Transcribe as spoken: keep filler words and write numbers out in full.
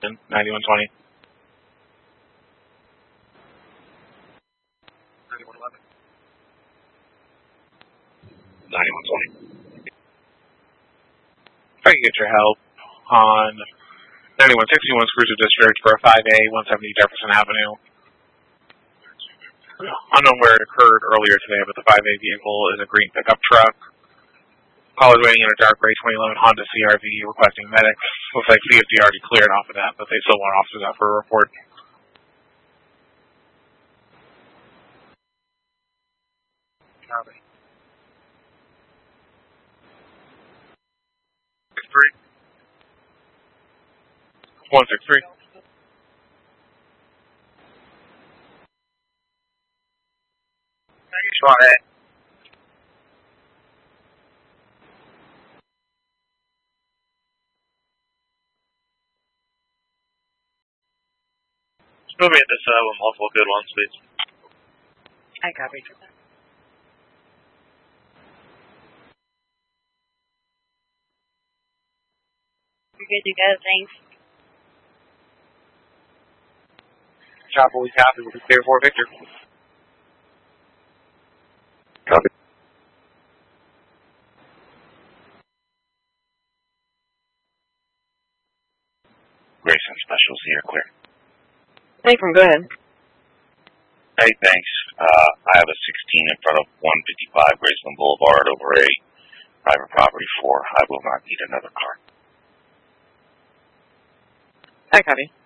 ninety-one twenty. ninety-one eleven. ninety-one twenty. If I can get your help on ninety-one sixty-one Cruiser District for a five A, one seventy Jefferson Avenue. Unknown where it occurred earlier today, but the five A vehicle is a green pickup truck. Caller waiting in a dark gray twenty eleven Honda C R V requesting medics. Looks like C F D already cleared off of that, but they still want officers out for a report. Copy. six three. one six three. Spot it. Move me at this uh, with multiple good ones, please. I copy. You're good to go, thanks. Chopper, we copy. We'll be clear for Victor. Copy. Grayson Specials here, clear. Hey, from go ahead. Hey, thanks. Uh, I have a sixteen in front of one fifty-five Graceland Boulevard over a private property for I will not need another car. I copy.